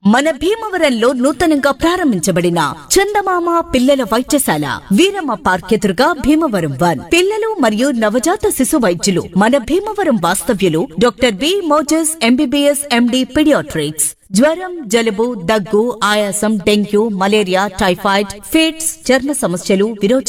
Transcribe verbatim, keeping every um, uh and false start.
మన భీమవరంలో నూతనంగా ప్రారంభించబడిన చందమామ పిల్లల వైద్యశాల వీరమ్మ పార్క్ ఎదురుగా భీమవరం వన్ పిల్లలు మరియు నవజాత శిశు వైద్యులు మన భీమవరం వాస్తవ్యులు doctor B Moses MBBS MD paediatrics. జ్వరం, జలుబు, దగ్గు, ఆయాసం, డెంగ్యూ, మలేరియా, టైఫాయిడ్, ఫిట్స్, చర్మ సమస్యలు, విరోచ